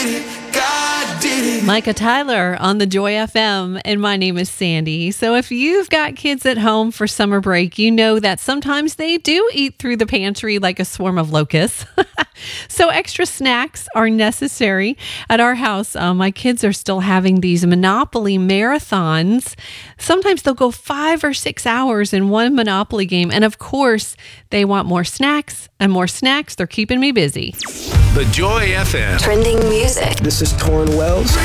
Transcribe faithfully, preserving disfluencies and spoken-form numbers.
did it. God did it. Micah Tyler on the Joy F M, and my name is Sandy. So if you've got kids at home for summer break, you know that sometimes they do eat through the pantry like a swarm of locusts. So extra snacks are necessary. At our house, uh, my kids are still having these Monopoly marathons. Sometimes they'll go five or six hours in one Monopoly game. And of course, they want more snacks and more snacks. They're keeping me busy. The Joy F M. Trending music. This is Torrin Wells.